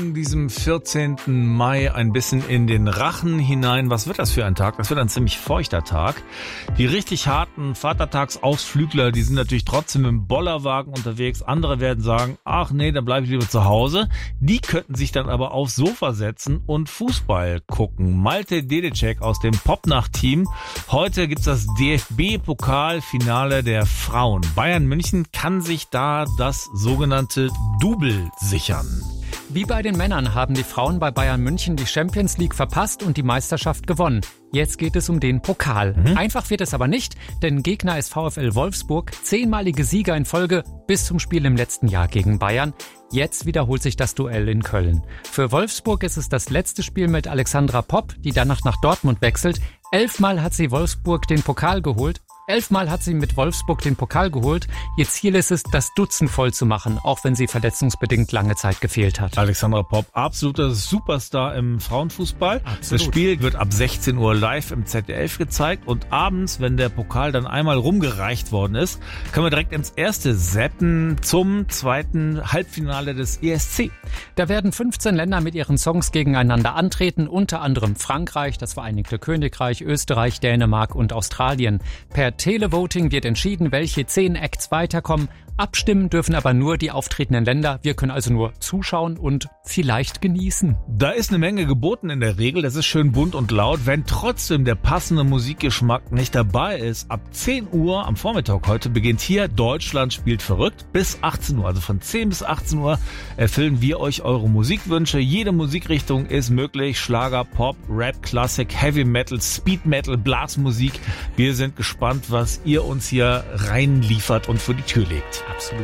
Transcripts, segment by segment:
Diesem 14. Mai ein bisschen in den Rachen hinein. Was wird das für ein Tag? Das wird ein ziemlich feuchter Tag. Die richtig harten Vatertagsausflügler, die sind natürlich trotzdem im Bollerwagen unterwegs. Andere werden sagen, ach nee, dann bleibe ich lieber zu Hause. Die könnten sich dann aber aufs Sofa setzen und Fußball gucken. Malte Dedecek aus dem Popnacht-Team. Heute gibt's das DFB-Pokalfinale der Frauen. Bayern München kann sich da das sogenannte Double sichern. Wie bei den Männern haben die Frauen bei Bayern München die Champions League verpasst und die Meisterschaft gewonnen. Jetzt geht es um den Pokal. Einfach wird es aber nicht, denn Gegner ist VfL Wolfsburg, 10-malige Sieger in Folge bis zum Spiel im letzten Jahr gegen Bayern. Jetzt wiederholt sich das Duell in Köln. Für Wolfsburg ist es das letzte Spiel mit Alexandra Popp, die danach nach Dortmund wechselt. 11-mal hat sie Wolfsburg den Pokal geholt. 11-mal hat sie mit Wolfsburg den Pokal geholt. Ihr Ziel ist es, das Dutzend voll zu machen, auch wenn sie verletzungsbedingt lange Zeit gefehlt hat. Alexandra Popp, absoluter Superstar im Frauenfußball. Absolut. Das Spiel wird ab 16 Uhr live im ZDF gezeigt und abends, wenn der Pokal dann einmal rumgereicht worden ist, können wir direkt ins erste zappen zum zweiten Halbfinale des ESC. Da werden 15 Länder mit ihren Songs gegeneinander antreten, unter anderem Frankreich, das Vereinigte Königreich, Österreich, Dänemark und Australien. Per Televoting wird entschieden, welche 10 Acts weiterkommen. Abstimmen dürfen aber nur die auftretenden Länder. Wir können also nur zuschauen und vielleicht genießen. Da ist eine Menge geboten in der Regel. Das ist schön bunt und laut. Wenn trotzdem der passende Musikgeschmack nicht dabei ist, ab 10 Uhr am Vormittag heute beginnt hier Deutschland spielt verrückt bis 18 Uhr. Also von 10 bis 18 Uhr erfüllen wir euch eure Musikwünsche. Jede Musikrichtung ist möglich. Schlager, Pop, Rap, Klassik, Heavy Metal, Speed Metal, Blasmusik. Wir sind gespannt, was ihr uns hier reinliefert und vor die Tür legt. Absolut.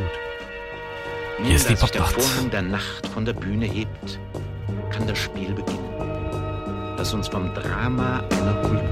Hier ist die Als sich der Popnacht. Vorhang der Nacht von der Bühne hebt, kann das Spiel beginnen, das uns vom Drama einer Kultur